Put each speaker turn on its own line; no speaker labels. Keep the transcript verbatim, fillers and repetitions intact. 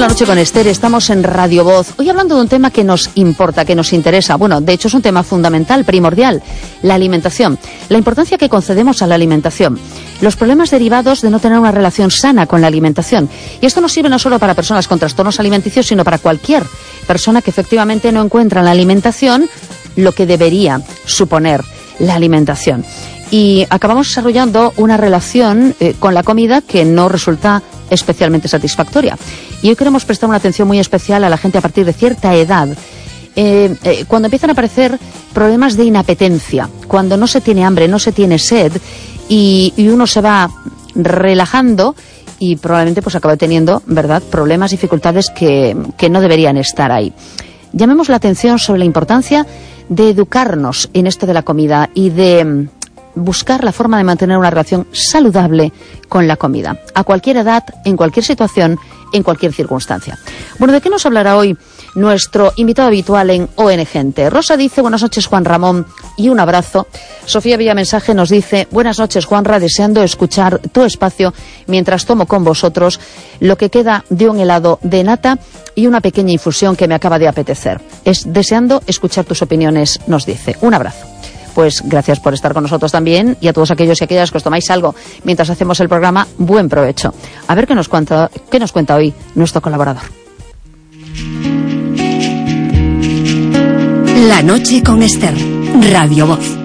La Noche con Esther, estamos en Radio Voz. Hoy hablando de un tema que nos importa, que nos interesa. Bueno, de hecho es un tema fundamental, primordial, la alimentación. La importancia que concedemos a la alimentación. Los problemas derivados de no tener una relación sana con la alimentación. Y esto no sirve no solo para personas con trastornos alimenticios, sino para cualquier persona que efectivamente no encuentra en la alimentación lo que debería suponer la alimentación. Y acabamos desarrollando una relación eh, con la comida que no resulta especialmente satisfactoria. Y hoy queremos prestar una atención muy especial a la gente a partir de cierta edad, eh, eh, cuando empiezan a aparecer problemas de inapetencia, cuando no se tiene hambre, no se tiene sed y, y uno se va relajando y probablemente pues acabe teniendo, ¿verdad?, problemas, dificultades que, que no deberían estar ahí. Llamemos la atención sobre la importancia de educarnos en esto de la comida y de buscar la forma de mantener una relación saludable con la comida, a cualquier edad, en cualquier situación, en cualquier circunstancia. Bueno, ¿de qué nos hablará hoy nuestro invitado habitual en O N Gente? Rosa dice, buenas noches Juan Ramón, y un abrazo. Sofía Villamensaje nos dice, buenas noches Juanra, deseando escuchar tu espacio mientras tomo con vosotros lo que queda de un helado de nata y una pequeña infusión que me acaba de apetecer. Es deseando escuchar tus opiniones, nos dice. Un abrazo. Pues gracias por estar con nosotros también, y a todos aquellos y aquellas que os tomáis algo mientras hacemos el programa, buen provecho. A ver qué nos cuenta, qué nos cuenta hoy nuestro colaborador.
La Noche con Esther, Radio Voz.